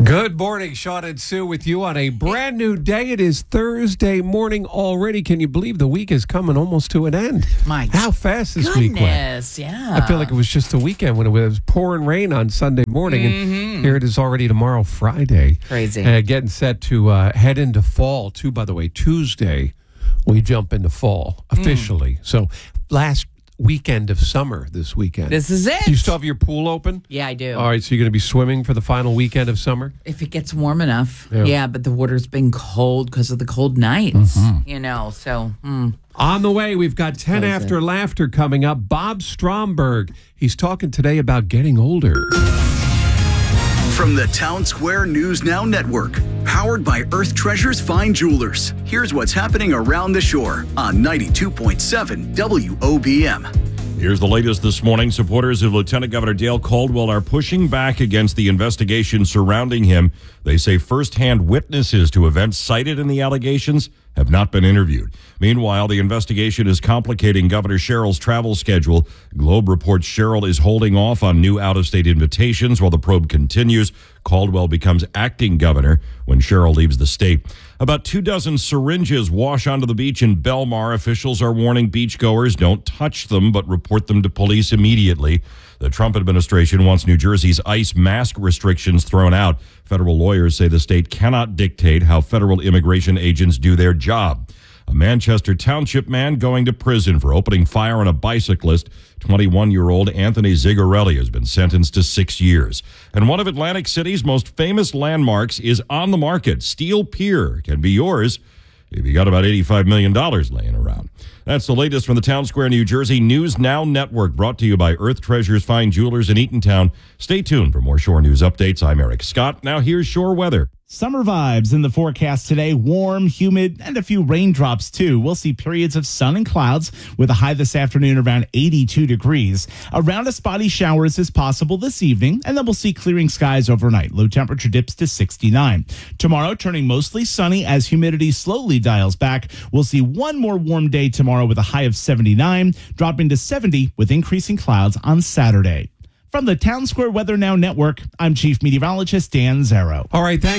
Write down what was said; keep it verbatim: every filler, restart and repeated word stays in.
Good morning, Sean and Sue with you on a brand new day. It is Thursday morning already. Can you believe the week is coming almost to an end? My How fast this goodness, week went. yeah. I feel like it was just a weekend when it was pouring rain on Sunday morning. Mm-hmm. And here it is already tomorrow, Friday. Crazy. Uh, getting set to uh, head into fall, too, by the way. Tuesday, we jump into fall officially. Mm. So last weekend of summer this weekend. This is it. Do you still have your pool open? Yeah, I do. All right, so you're going to be swimming for the final weekend of summer? If it gets warm enough. Yeah, yeah but the water's been cold because of the cold nights, mm-hmm. you know, so. Mm. On the way, we've got ten After Laughter coming up. Bob Stromberg, he's talking today about getting older. From the Town Square News Now Network, powered by Earth Treasures Fine Jewelers. Here's what's happening around the shore on ninety-two point seven W O B M. Here's the latest this morning. Supporters of Lieutenant Governor Dale Caldwell are pushing back against the investigation surrounding him. They say firsthand witnesses to events cited in the allegations have not been interviewed. Meanwhile, the investigation is complicating Governor Sherrill's travel schedule. Globe reports Sherrill is holding off on new out-of-state invitations while the probe continues. Caldwell becomes acting governor when Sherrill leaves the state. About two dozen syringes wash onto the beach in Belmar. Officials are warning beachgoers don't touch them, but report them to police immediately. The Trump administration wants New Jersey's ICE mask restrictions thrown out. Federal lawyers say the state cannot dictate how federal immigration agents do their job. A Manchester Township man going to prison for opening fire on a bicyclist. twenty-one-year-old Anthony Zigarelli has been sentenced to six years. And one of Atlantic City's most famous landmarks is on the market. Steel Pier can be yours if you got about eighty-five million dollars laying around. That's the latest from the Town Square, New Jersey News Now Network, brought to you by Earth Treasures Fine Jewelers in Eatontown. Stay tuned for more shore news updates. I'm Eric Scott. Now here's shore weather. Summer vibes in the forecast today. Warm, humid, and a few raindrops, too. We'll see periods of sun and clouds with a high this afternoon around eighty-two degrees. Around a spotty showers is possible this evening, and then we'll see clearing skies overnight. Low temperature dips to sixty-nine. Tomorrow, turning mostly sunny as humidity slowly dials back. We'll see one more warm day tomorrow with a high of seventy-nine, dropping to seventy with increasing clouds on Saturday. From the Town Square Weather Now Network, I'm Chief Meteorologist Dan Zarrow. All right, thanks.